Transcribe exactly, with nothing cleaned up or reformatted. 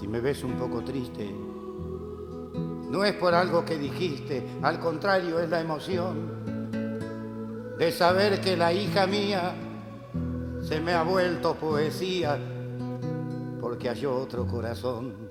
Si me ves un poco triste, no es por algo que dijiste, al contrario es la emoción de saber que la hija mía se me ha vuelto poesía porque halló otro corazón.